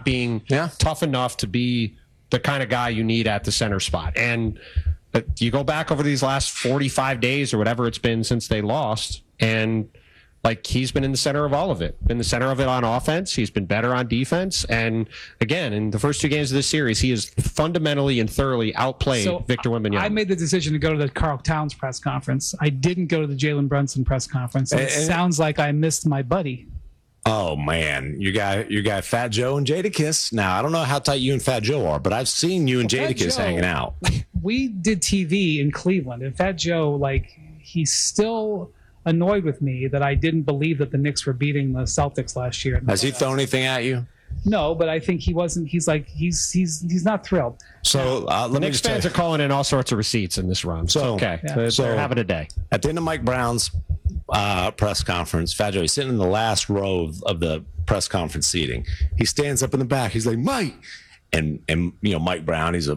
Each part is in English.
not being tough enough to be the kind of guy you need at the center spot. And you go back over these last 45 days or whatever it's been since they lost, and like he's been in the center of all of it. Been the center of it on offense. He's been better on defense. And again, in the first 2 games of this series, he has fundamentally and thoroughly outplayed Victor Wembanyama. I made the decision to go to the Karl Towns press conference. I didn't go to the Jalen Brunson press conference. It sounds like I missed my buddy. Oh man, you got Fat Joe and Jadakiss. Now I don't know how tight you and Fat Joe are, but I've seen you and Jadakiss hanging out. We did TV in Cleveland, and Fat Joe, like, he's still annoyed with me that I didn't believe that the Knicks were beating the Celtics last year. Has he thrown anything at you? No, but I think he wasn't. He's like he's not thrilled. So let me Knicks just fans are calling in all sorts of receipts in this run. So okay, they're having a day. At the end of Mike Brown's press conference, Fat Joe, he's sitting in the last row of the press conference seating. He stands up in the back. He's like, Mike, and Mike Brown, he's a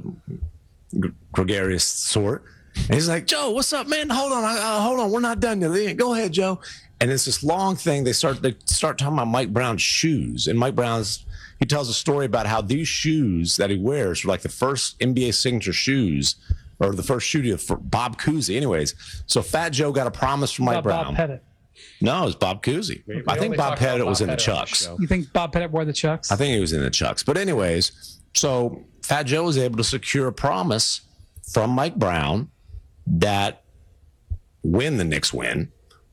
gregarious sort. And he's like, Joe, what's up, man? Hold on, we're not done yet. Go ahead, Joe. And it's this long thing. They start talking about Mike Brown's shoes, and Mike Brown's. He tells a story about how these shoes that he wears were like the first NBA signature shoes, or the first shoe for Bob Cousy. Anyways, so Fat Joe got a promise from Mike Brown. Bob Pettit. No, it was Bob Cousy. I think Bob Pettit was in the Chucks. You think Bob Pettit wore the Chucks? I think he was in the Chucks. But anyways, so Fat Joe was able to secure a promise from Mike Brown that when the Knicks win,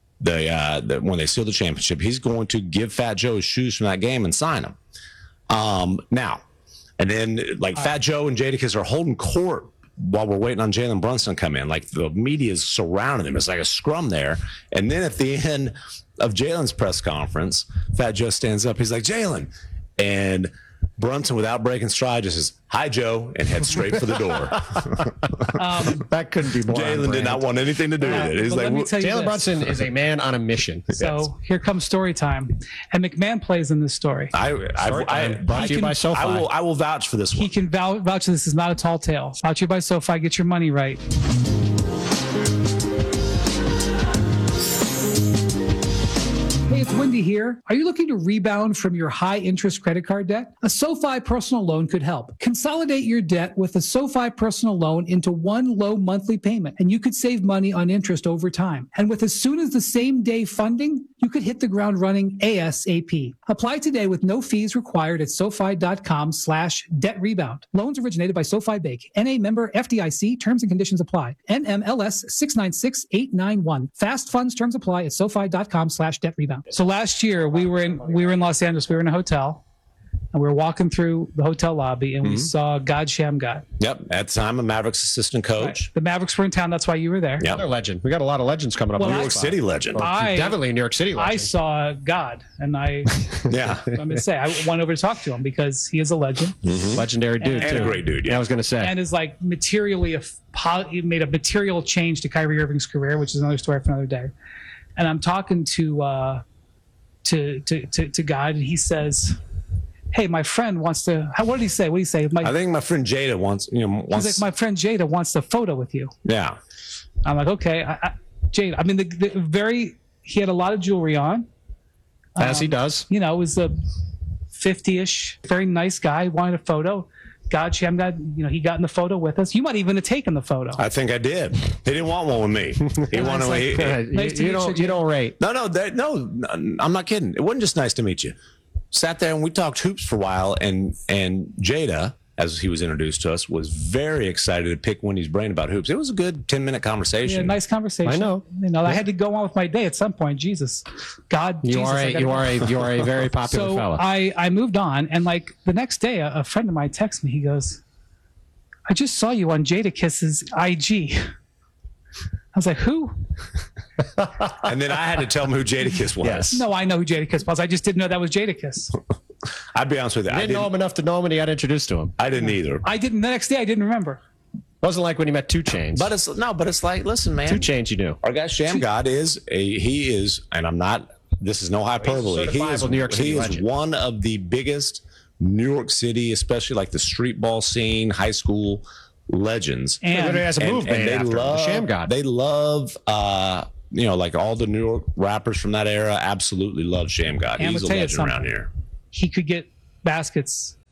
when they seal the championship, he's going to give Fat Joe his shoes from that game and sign them. Now, and then like Fat Joe and Jadakiss are holding court while we're waiting on Jalen Brunson to come in. Like the media is surrounding them. It's like a scrum there. And then at the end of Jalen's press conference, Fat Joe stands up. He's like, Jalen. And Brunson, without breaking stride, just says, "Hi, Joe," and heads straight for the door. That couldn't be more. Jalen did not want anything to do with it. He's like, Jalen Brunson is a man on a mission. So here comes story time, and McMahon plays in this story. Brought to you by SoFi. I will vouch for this one. He can vouch. This is not a tall tale. Brought to you by SoFi. Get your money right. Hey, it's Wendy here. Are you looking to rebound from your high-interest credit card debt? A SoFi personal loan could help. Consolidate your debt with a SoFi personal loan into one low monthly payment, and you could save money on interest over time. And with as soon as the same day funding, you could hit the ground running ASAP. Apply today with no fees required at SoFi.com/debt rebound. Loans originated by SoFi Bank. NA member FDIC. Terms and conditions apply. NMLS 696891. Fast funds terms apply at SoFi.com/debt rebound. So last year we were in Los Angeles. We were in a hotel, and we were walking through the hotel lobby, and we saw God Shammgod. Yep, at the time a Mavericks assistant coach. Right. The Mavericks were in town. That's why you were there. Yep. Another legend. We got a lot of legends coming up. New York City legend. Definitely a New York City legend. I saw God, and I'm going to say I went over to talk to him because he is a legend, legendary dude, and too. a great dude. Yeah, I was going to say, and is like materially he made a material change to Kyrie Irving's career, which is another story for another day. And I'm talking to God, and he says, "Hey, my friend wants to." What did he say? What did he say? I think my friend Jada wants. He's like, "My friend Jada wants a photo with you." Yeah. I'm like, "Okay, Jada." I mean, he had a lot of jewelry on, as he does. You know, it was a 50-ish, very nice guy. Wanted a photo. God Shammgod, he got in the photo with us. You might even have taken the photo. I think I did. He didn't want one with me. He wanted one. You don't rate. No, I'm not kidding. It wasn't just nice to meet you. Sat there and we talked hoops for a while, and Jada, as he was introduced to us, was very excited to pick Wendy's brain about hoops. It was a good 10-minute conversation. Yeah, nice conversation. I know. I had to go on with my day at some point. Jesus, God, you are a very popular fella. I moved on, and like the next day, a friend of mine texted me. He goes, "I just saw you on Jadakiss's IG." I was like, "Who?" And then I had to tell him who Jadakiss was. Yes. No, I know who Jadakiss was. I just didn't know that was Jadakiss. I'd be honest with you. I didn't know him enough to know him, and he got introduced to him. I didn't either. I didn't. The next day, I didn't remember. Wasn't like when he met 2 Chainz. But it's like, listen, man. 2 Chainz, you knew. Our guy Shammgod is, and I'm not. This is no hyperbole. He is New York City legend. One of the biggest New York City, especially like the street ball scene, high school legends. And has a move made after Shammgod. They love, like all the New York rappers from that era. Absolutely love Shammgod. He's a legend around here. He could get baskets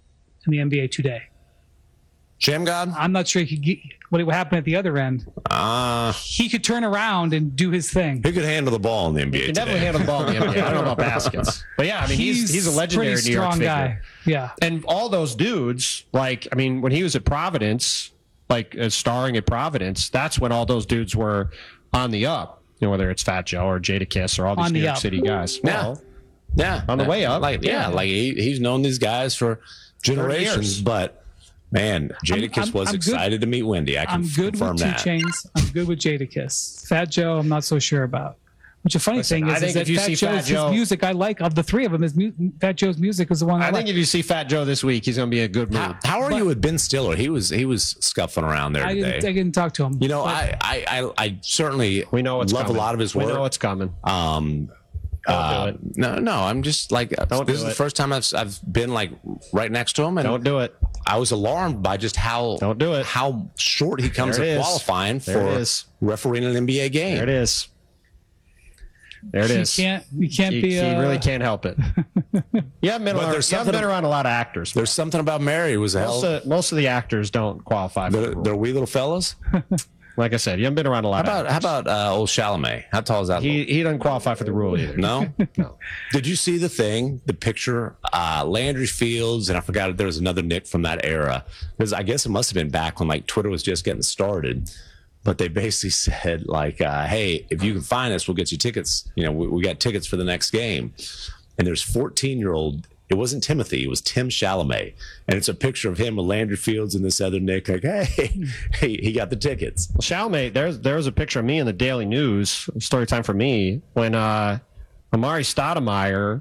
in the NBA today. Sham God? I'm not sure what happened at the other end. He could turn around and do his thing. He could handle the ball in the NBA He can today. definitely handle the ball in the NBA. I don't know about baskets. But yeah, I mean, he's a legendary pretty New York strong figure. guy. Yeah. And all those dudes, like, I mean, when he was at Providence, like starring at Providence, that's when all those dudes were on the up. You know, whether it's Fat Joe or Jadakiss or all these On New the York up. City guys. Yeah. Well, Yeah. On the way up. Like, Yeah. like he's known these guys for generations. years. But, man, Jadakiss was I'm excited to meet Wendy. I can I'm good confirm with 2 that. Chainz. I'm good with Jadakiss. Fat Joe, I'm not so sure about. Which the funny Listen, thing I is think that if you Fat see Joe's Fat Joe- his music I like. Of the three of them, Fat Joe's music is the one I, I like. think if you see Fat Joe this week, he's going to be in a good mood. How are you with Ben Stiller? He was scuffing around there I today. didn't talk to him. You know, I certainly We know what's love coming. a lot of his We work. know what's coming. Um, Don't do it. no, I'm just like Don't this do is the it. first time I've been like right next to him, and Don't do it. I was alarmed by just how Don't do it. how short he comes There it at is. qualifying There it for is. refereeing an NBA game. There it is. There it is. You can't You be. really can't help it. You haven't been, But around, there's you haven't something- been around a lot of actors. There's something about Mary who was a hell. Most of the actors don't qualify for the rule. They're wee little fellas. Like I said, you haven't been around a lot of How about old Chalamet? How tall is that? he doesn't qualify for the rule either. No? No. Did you see the picture? Landry Fields, and I forgot if there was another Nick from that era. Because I guess it must have been back when like Twitter was just getting started. But they basically said like, hey, if you can find us, we'll get you tickets. You know, we got tickets for the next game. And there's 14-year-old. It wasn't Timothy. It was Tim Chalamet. And it's a picture of him with Landry Fields and this other Nick. Like, hey, he got the tickets. Well, Chalamet, there was a picture of me in the Daily News, story time for me, when Amari Stoudemire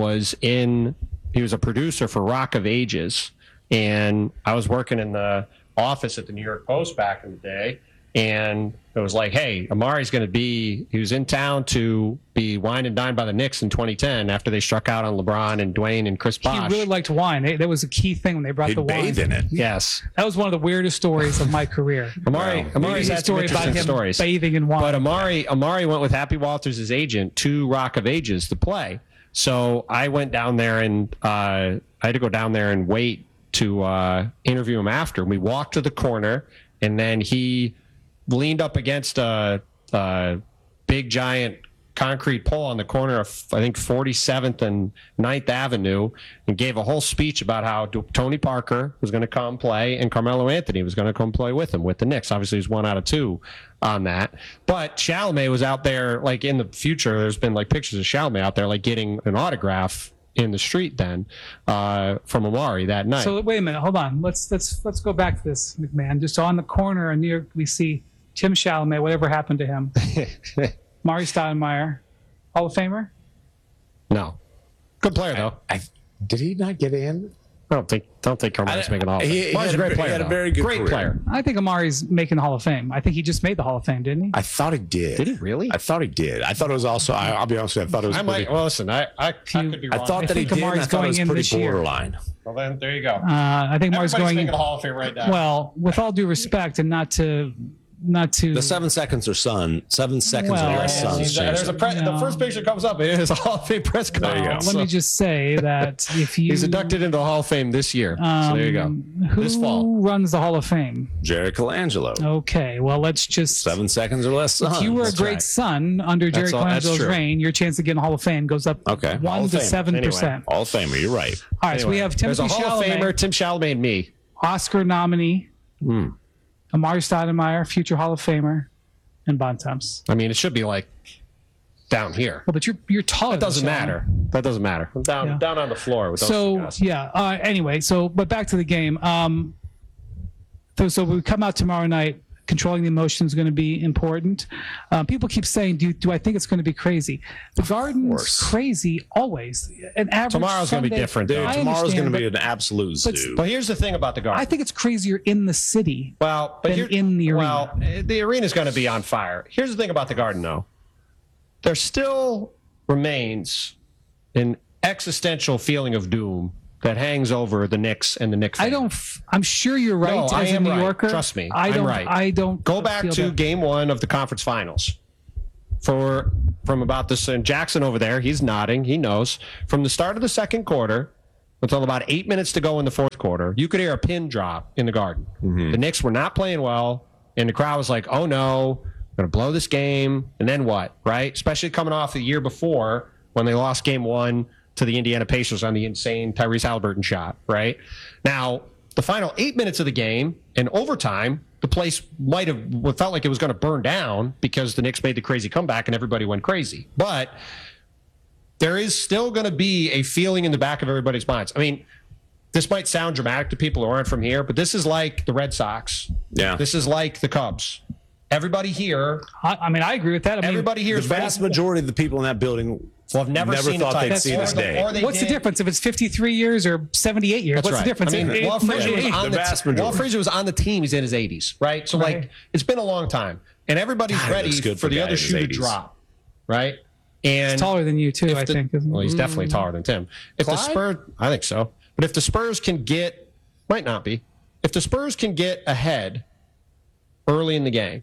he was a producer for Rock of Ages. And I was working in the office at the New York Post back in the day. And it was like, hey, Amari's going to he was in town to be wined and dined by the Knicks in 2010 after they struck out on LeBron and Dwayne and Chris He Bosh. really liked wine. That was a key thing when they brought He'd the wine. bathe in it. Yes. That was one of the weirdest stories of my career. Amari's a had some story about interesting him stories. bathing in wine. But Amari went with Happy Walters' agent to Rock of Ages to play. So I went down there and I had to go down there and wait to interview him after. We walked to the corner and then he leaned up against a big giant concrete pole on the corner of, I think, 47th and 9th Avenue and gave a whole speech about how Tony Parker was going to come play and Carmelo Anthony was going to come play with him with the Knicks. Obviously, he's 1 out of 2 on that. But Chalamet was out there, like in the future, there's been like pictures of Chalamet out there, like getting an autograph in the street then from Amari that night. So wait a minute, hold on. Let's go back to this, McMahon. Just on the corner in New York, we see Tim Chalamet. Whatever happened to him? Mari Stoudemire, Hall of Famer. No, good player though. Did he not get in? I don't think Carmelo's making all. He Amari's had a great player. He had a though. very good great career. player. I think Amari's making the Hall of Fame. I think he just made the Hall of Fame, didn't he? I thought he did. Did he really? I thought he did. I thought it was also. I'll be honest with you. I thought it was. I pretty, might. Well, listen, I could be I wrong. thought that he think did. And Amari's I thought it was going in pretty this year. borderline. Well, then there you go. I think Amari's Everybody's going. making a Hall of Fame right now. Well, with all due respect, and not to. The 7 seconds or 7 seconds Well, or less yeah, suns. There's a the first picture comes up. It is a Hall of Fame press you conference. go. Let me just say that if you He's inducted into the Hall of Fame this year. So there you go. Who This fall. runs the Hall of Fame? Jerry Colangelo. Okay, well, let's just. 7 seconds or less suns. If you were a That's great right. son under Jerry That's Colangelo's true. reign, your chance of getting Hall of Fame goes up Okay, Hall 1 of to Fame. 7%. Hall of Famer. You're right. All right, so we have There's Timothy a Hall of Famer, Chalamet, Tim Chalamet, and me. Oscar nominee, Amari Stoudemire, future Hall of Famer, and Bontemps. I mean, it should be like down here. Well, but you're taller. That doesn't matter. That doesn't matter. I'm down Yeah. down on the floor with those So guys. yeah. Anyway, but back to the game. So we come out tomorrow night. Controlling the emotion is going to be important. People keep saying, "Do I think it's going to be crazy?" The Garden's course. crazy always. An average. Tomorrow's gonna be Sunday- different, Dude, though. I tomorrow's going understand, to be but an absolute zoo. But here's the thing about the Garden. I think it's crazier in the city. Well, but than here- in the arena. Well, the arena's going to be on fire. Here's the thing about the Garden, though. There still remains an existential feeling of doom that hangs over the Knicks and the Knicks. I'm sure you're right. No, as I a am New right. Yorker. Trust me, I I'm don't. right. I don't Go back feel to that. Game 1 of the conference finals. From about this, and Jackson over there, he's nodding. He knows from the start of the second quarter until about 8 minutes to go in the fourth quarter, you could hear a pin drop in the Garden. The Knicks were not playing well, and the crowd was like, oh no, we're going to blow this game. And then what, right? Especially coming off the year before when they lost game 1 to the Indiana Pacers on the insane Tyrese Halliburton shot, right? Now, the final 8 minutes of the game and overtime, the place might have felt like it was going to burn down because the Knicks made the crazy comeback and everybody went crazy. But there is still going to be a feeling in the back of everybody's minds. I mean, this might sound dramatic to people who aren't from here, but this is like the Red Sox. Yeah. This is like the Cubs. Everybody here. I mean, I agree with that. I mean, Everybody here The is vast majority of the people in that building well, I've never seen thought the they'd Titans. see this day. what's the difference if it's 53 years or 78 years? That's What's right. the difference? I mean, Walt Frazier was on The vast majority. Walt Frazier was on the team. He's in his 80s, right? So, like, it's been a long time. And everybody's God, it ready looks good for for a the guy other in his shoe to 80s. drop, right? And He's taller than you, too, I think. Isn't well, he? he's definitely taller than Tim. If the Spurs, I think so. But if the Spurs can get, might not be, if the Spurs can get ahead early in the game,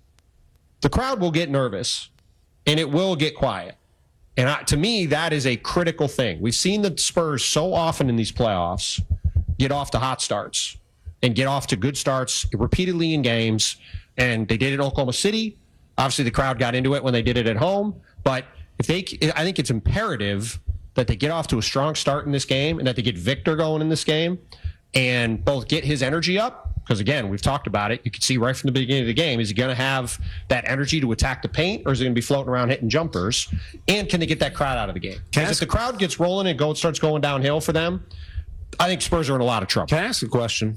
the crowd will get nervous and it will get quiet. And to me, that is a critical thing. We've seen the Spurs so often in these playoffs get off to hot starts and get off to good starts repeatedly in games. And they did it in Oklahoma City. Obviously, the crowd got into it when they did it at home. But I think it's imperative that they get off to a strong start in this game and that they get Victor going in this game and both get his energy up. Because, again, we've talked about it. You can see right from the beginning of the game, is he going to have that energy to attack the paint, or is he going to be floating around hitting jumpers? And can they get that crowd out of the game? Because if the crowd gets rolling and starts going downhill for them, I think Spurs are in a lot of trouble. Can I ask a question?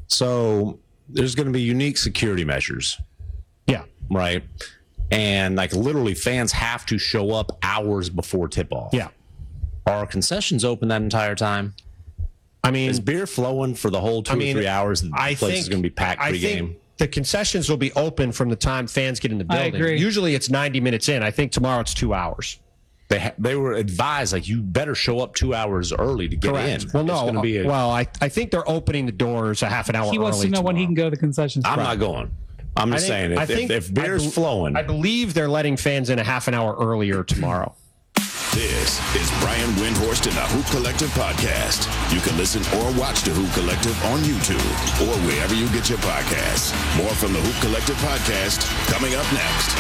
So there's going to be unique security measures, Yeah. right? And, like, literally fans have to show up hours before tip-off. Yeah. Are concessions open that entire time? I mean, Is beer flowing for the whole 2 or 3 hours? And the place is going to be packed I pregame. think the concessions will be open from the time fans get in the building. agree. Usually it's 90 minutes in. I think tomorrow it's 2 hours. They were advised, like, you better show up 2 hours early to get in. Well, no. It's gonna be I think they're opening the doors a half an hour early. He wants to know when he can go to the concession I'm stand. not going. I'm just saying, if beer's flowing. I believe they're letting fans in a half an hour earlier tomorrow. This is Brian Windhorst and the Hoop Collective podcast. You can listen or watch the Hoop Collective on YouTube or wherever you get your podcasts. More from the Hoop Collective podcast coming up next.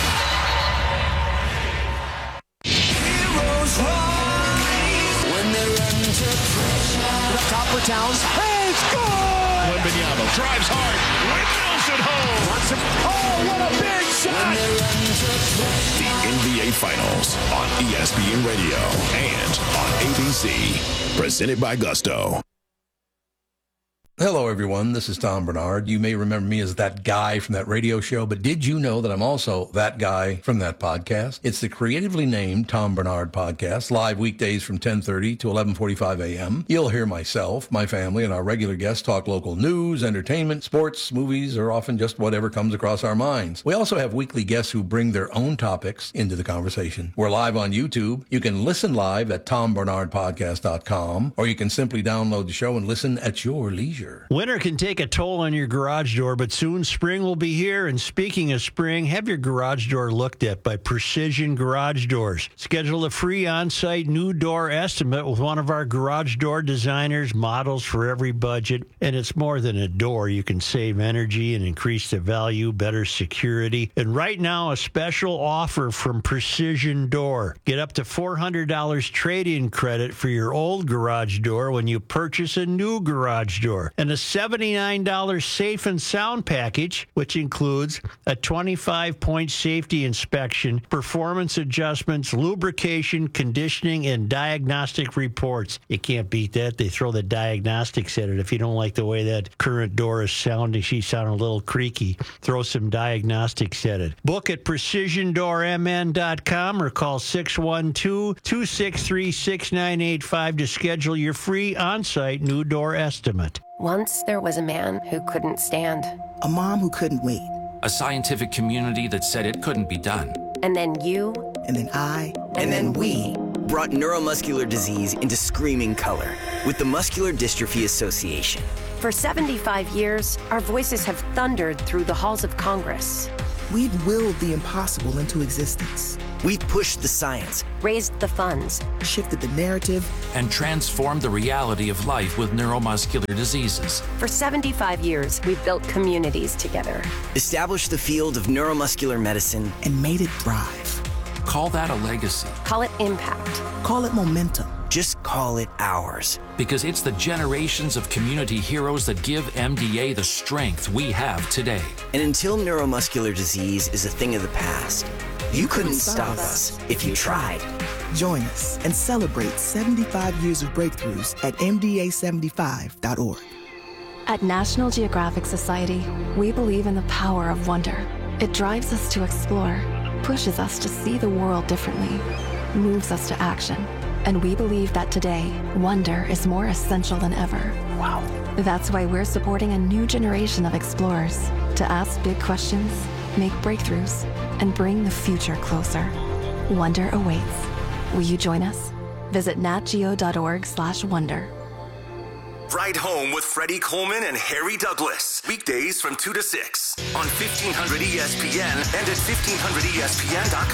Heroes rise when they run to pressure. Top for Towns. Hey, score! Wembanyama drives hard, windmills it home. Oh, what a big shot! When they run to pressure. The NBA Finals on ESPN Radio and on ABC. Presented by Gusto. Hello, everyone. This is Tom Bernard. You may remember me as that guy from that radio show, but did you know that I'm also that guy from that podcast? It's the creatively named Tom Bernard Podcast, live weekdays from 10:30 to 11:45 a.m. You'll hear myself, my family, and our regular guests talk local news, entertainment, sports, movies, or often just whatever comes across our minds. We also have weekly guests who bring their own topics into the conversation. We're live on YouTube. You can listen live at tombernardpodcast.com, or you can simply download the show and listen at your leisure. Winter can take a toll on your garage door, but soon spring will be here. And speaking of spring, have your garage door looked at by Precision Garage Doors. Schedule a free on-site new door estimate with one of our garage door designers, models for every budget. And it's more than a door. You can save energy and increase the value, better security. And right now, a special offer from Precision Door. Get up to $400 trade-in credit for your old garage door when you purchase a new garage door. And a $79 safe and sound package, which includes a 25-point safety inspection, performance adjustments, lubrication, conditioning, and diagnostic reports. You can't beat that. They throw the diagnostics at it. If you don't like the way that current door is sounding, she's sounding a little creaky, throw some diagnostics at it. Book at precisiondoormn.com or call 612-263-6985 to schedule your free on-site new door estimate. Once there was a man who couldn't stand. A mom who couldn't wait. A scientific community that said it couldn't be done. And then you. And then I. And then we. Brought neuromuscular disease into screaming color with the Muscular Dystrophy Association. For 75 years, our voices have thundered through the halls of Congress. We've willed the impossible into existence. We've pushed the science, raised the funds, shifted the narrative, and transformed the reality of life with neuromuscular diseases. For 75 years, we've built communities together. established the field of neuromuscular medicine, and made it thrive. Call that a legacy. Call it impact. Call it momentum. just call it ours. Because it's the generations of community heroes that give MDA the strength we have today. And until neuromuscular disease is a thing of the past, you couldn't stop us if you tried. Join us and celebrate 75 years of breakthroughs at MDA75.org. At National Geographic Society, we believe in the power of wonder. It drives us to explore, pushes us to see the world differently, moves us to action. And we believe that today, wonder is more essential than ever. Wow. That's why we're supporting a new generation of explorers to ask big questions, make breakthroughs, and bring the future closer. Wonder awaits. Will you join us? Visit natgeo.org/wonder. Ride Home with Freddie Coleman and Harry Douglas. Weekdays from 2 to 6 on 1500 ESPN and at 1500ESPN.com.